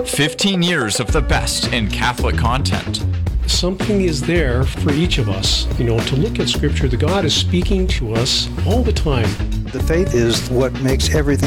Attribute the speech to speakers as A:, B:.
A: 15 years of the best in Catholic content.
B: Something is there for each of us, to look at Scripture. The God is speaking to us all the time.
C: The faith is what makes everything